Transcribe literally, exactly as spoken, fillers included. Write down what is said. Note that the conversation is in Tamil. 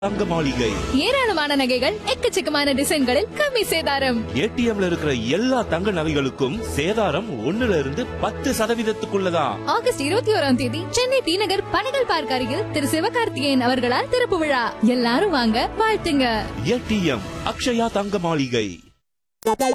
தங்க மாளிகை. ஏராளமான நகைகள் எக்கச்சக்கமான டிசைன்களில் கம்மி சேதாரம். ஏடிஎம்ல இருக்கிற எல்லா தங்க நகைகளுக்கும் சேதாரம் ஒண்ணுல இருந்து பத்து சதவீதத்துக்குள்ளதான். ஆகஸ்ட் இருபத்தி ஓராம் தேதி சென்னை டி நகர் பனகல் பார்க் அருகில் திரு சிவகார்த்திகேயன் அவர்களால் திறப்பு விழா. எல்லாரும் வாங்க, வாழ்த்துங்க. ஏடிஎம் அக்ஷயா தங்க மாளிகை.